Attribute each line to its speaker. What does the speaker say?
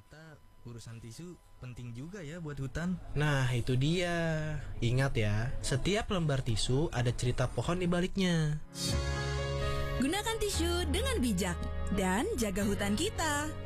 Speaker 1: Ternyata urusan tisu penting juga ya buat hutan.
Speaker 2: Nah, itu dia. Ingat ya, setiap lembar tisu ada cerita pohon di baliknya.
Speaker 3: Gunakan tisu dengan bijak dan jaga hutan kita.